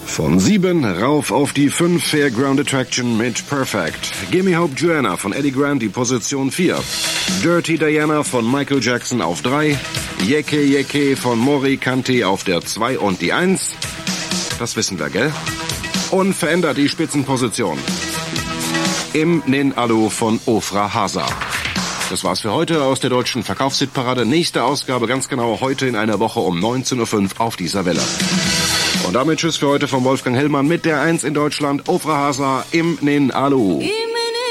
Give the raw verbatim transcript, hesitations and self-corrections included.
Von sieben rauf auf die fünf Fairground Attraction mit Perfect. Gimme Hope Joanna von Eddie Grant, die Position vier. Dirty Diana von Michael Jackson auf drei. Yeke Yeke von Mori Kanté auf der zwei und die eins. Das wissen wir, gell? Unverändert die Spitzenposition. Im Nin Alu von Ofra Hasa. Das war's für heute aus der deutschen Verkaufshitparade. Nächste Ausgabe ganz genau heute in einer Woche um neunzehn Uhr fünf auf dieser Welle. Und damit tschüss für heute von Wolfgang Hellmann mit der eins in Deutschland, Ofra Hasa im Nin Alu.